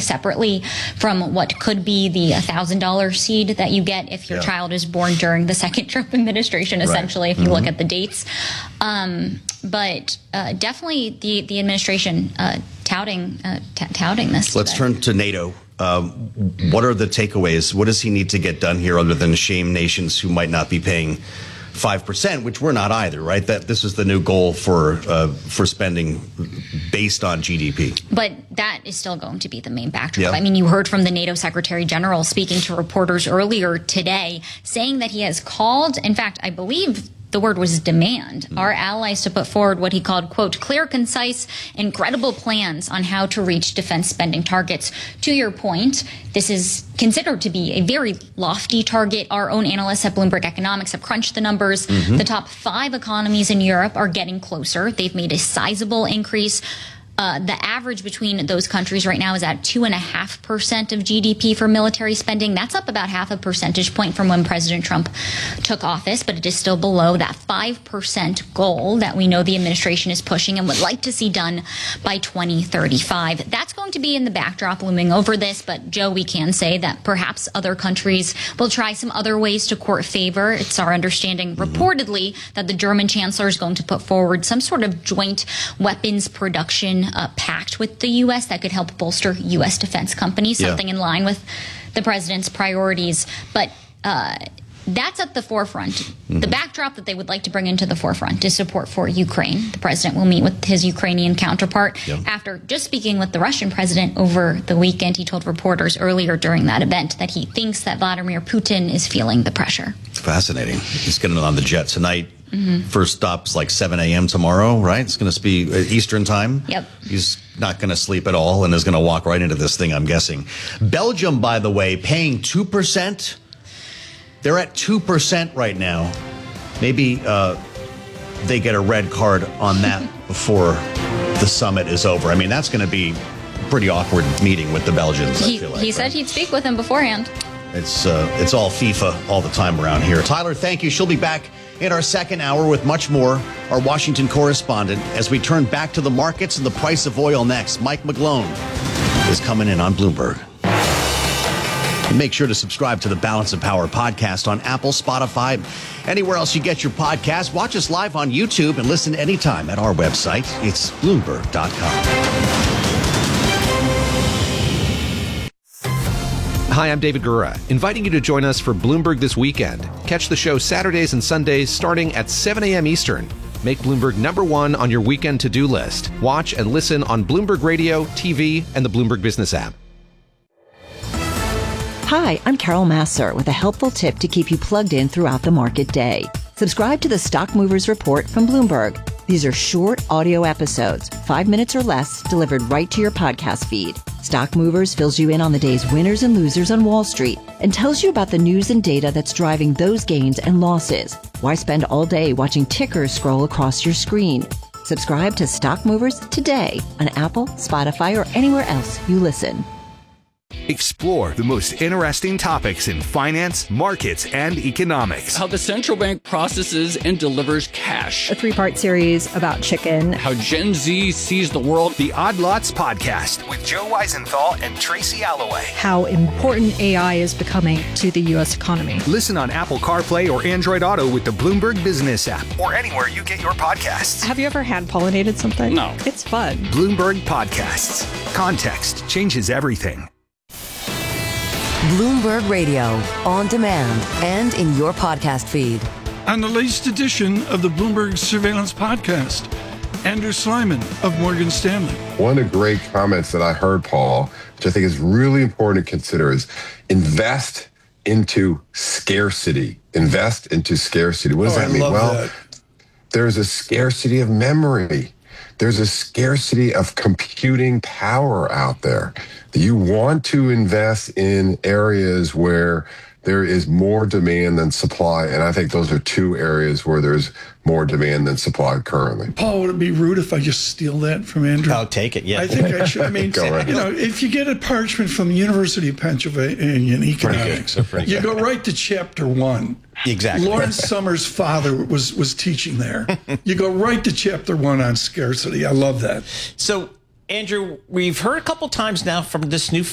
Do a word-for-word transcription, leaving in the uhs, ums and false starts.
separately from what could be the one thousand dollars seed that you get if your yeah. child is born during the second Trump administration, essentially, right. if you mm-hmm. look at the dates. Um, but uh, definitely the, the administration uh, touting, uh, t- touting this. Let's today. turn to NATO. Um, what are the takeaways? What does he need to get done here other than shame nations who might not be paying five percent, which we're not either, right? That this is the new goal for uh, for spending based on G D P. But that is still going to be the main backdrop. Yeah. I mean, you heard from the NATO Secretary General speaking to reporters earlier today, saying that he has called, in fact, I believe the word was demand, our allies to put forward what he called, quote, clear, concise, and credible plans on how to reach defense spending targets. To your point, this is considered to be a very lofty target. Our own analysts at Bloomberg Economics have crunched the numbers. Mm-hmm. The top five economies in Europe are getting closer. They've made a sizable increase. Uh, the average between those countries right now is at two and a half percent of G D P for military spending. That's up about half a percentage point from when President Trump took office, but it is still below that five percent goal that we know the administration is pushing and would like to see done by twenty thirty-five. That's going to be in the backdrop looming over this, but Joe, we can say that perhaps other countries will try some other ways to court favor. It's our understanding, mm-hmm. reportedly, that the German chancellor is going to put forward some sort of joint weapons production Uh, pact with the U S that could help bolster U S defense companies, something yeah. in line with the president's priorities. But uh, that's at the forefront. Mm-hmm. The backdrop that they would like to bring into the forefront is support for Ukraine. The president will meet with his Ukrainian counterpart. Yeah. After just speaking with the Russian president over the weekend, he told reporters earlier during that event that he thinks that Vladimir Putin is feeling the pressure. Fascinating. He's getting on the jet tonight. Mm-hmm. First stop's like seven a.m. tomorrow, right? It's going to be Eastern time. Yep. He's not going to sleep at all and is going to walk right into this thing, I'm guessing. Belgium, by the way, paying two percent. They're at two percent right now. Maybe uh, they get a red card on that before the summit is over. I mean, that's going to be a pretty awkward meeting with the Belgians, he, I feel like. He right? said he'd speak with him beforehand. It's, uh, it's all FIFA all the time around here. Tyler, thank you. She'll be back in our second hour with much more, our Washington correspondent, as we turn back to the markets and the price of oil next. Mike McGlone is coming in on Bloomberg. And make sure to subscribe to the Balance of Power podcast on Apple, Spotify, anywhere else you get your podcast. Watch us live on YouTube and listen anytime at our website. It's Bloomberg dot com. Hi, I'm David Gura, inviting you to join us for Bloomberg This Weekend. Catch the show Saturdays and Sundays starting at seven a.m. Eastern. Make Bloomberg number one on your weekend to-do list. Watch and listen on Bloomberg Radio, T V, and the Bloomberg Business app. Hi, I'm Carol Massar with a helpful tip to keep you plugged in throughout the market day. Subscribe to the Stock Movers Report from Bloomberg. These are short audio episodes, five minutes or less, delivered right to your podcast feed. Stock Movers fills you in on the day's winners and losers on Wall Street and tells you about the news and data that's driving those gains and losses. Why spend all day watching tickers scroll across your screen? Subscribe to Stock Movers today on Apple, Spotify, or anywhere else you listen. Explore the most interesting topics in finance, markets, and economics. How the central bank processes and delivers cash. A three-part series about chicken. How Gen Z sees the world. The Odd Lots Podcast with Joe Weisenthal and Tracy Alloway. How important A I is becoming to the U S economy. Listen on Apple CarPlay or Android Auto with the Bloomberg Business app or anywhere you get your podcasts. Have you ever hand-pollinated something? No. It's fun. Bloomberg Podcasts. Context changes everything. Bloomberg Radio, on demand and in your podcast feed. On the latest edition of the Bloomberg Surveillance Podcast, Andrew Slyman of Morgan Stanley. One of the great comments that I heard, Paul, which I think is really important to consider, is invest into scarcity. Invest into scarcity. What does oh, that I mean? Love well, that. There's a scarcity of memory. There's a scarcity of computing power out there. You want to invest in areas where there is more demand than supply. And I think those are two areas where there's more demand than supply currently. Paul, would it be rude if I just steal that from Andrew? I'll take it, yeah. I think I should. I mean, right. you know, if you get a parchment from the University of Pennsylvania in economics, you go right to chapter one. Exactly. Lawrence Summers' father was, was teaching there. You go right to chapter one on scarcity. I love that. So, Andrew, we've heard a couple times now from this new